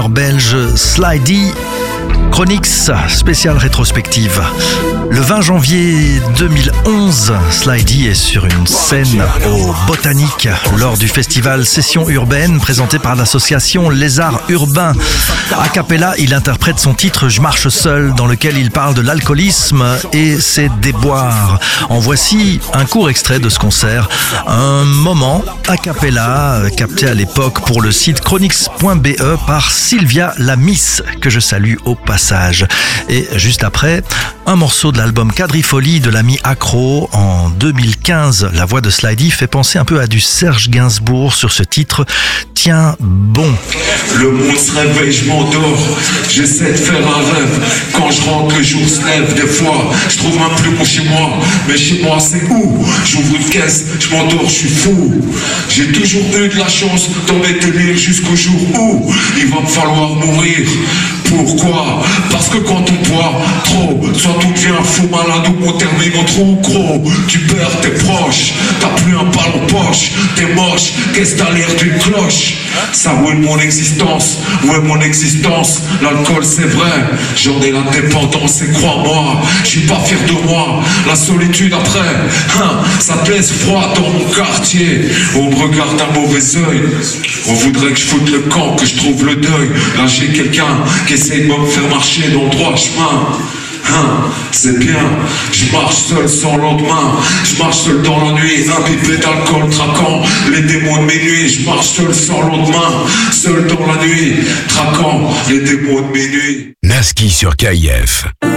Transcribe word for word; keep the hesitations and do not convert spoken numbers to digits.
rappeur belge Sly D. Chronix, spéciale rétrospective. Le vingt janvier deux mille onze, Sly D est sur une scène au Botanique lors du festival Session Urbaine présenté par l'association Lézard Urbain. A cappella, il interprète son titre « Je marche seul » dans lequel il parle de l'alcoolisme et ses déboires. En voici un court extrait de ce concert, un moment a cappella capté à l'époque pour le site chronix point b e par Sylvia la Miss, que je salue au passage. Et juste après, un morceau de l'album Quadrifolie de l'ami Accro en deux mille quinze. La voix de Sly D fait penser un peu à du Serge Gainsbourg sur ce titre « Tiens bon ». Le monde se réveille, je m'endors, j'essaie de faire un rêve. Quand je rentre, le jour se lève. Des fois, je trouve un plus bon chez moi. Mais chez moi, c'est où? J'ouvre une caisse, je m'endors, je suis fou. J'ai toujours eu de la chance d'en tenir jusqu'au jour où il va me falloir mourir. Pourquoi? Parce que quand on boit trop, soit tu deviens fou malade ou on termine en trou gros. Tu perds tes proches, t'as plus un ballon poche, t'es moche, qu'est-ce que t'as l'air d'une cloche? Ça où est mon existence, où est mon existence? L'alcool c'est vrai, j'en ai la dépendance et crois-moi, je suis pas fier de moi. La solitude après, hein, ça te laisse froid dans mon quartier. On me regarde d'un mauvais œil, on voudrait que je foute le camp, que je trouve le deuil. Là j'ai quelqu'un qui essaye de me faire marcher dans le droit chemin. Hein, c'est bien, je marche seul sans lendemain, je marche seul dans la nuit, imbibé d'alcool traquant les démons de mes nuits, je marche seul sans lendemain, seul dans la nuit, traquant les démons de mes nuits. Naski sur K I F.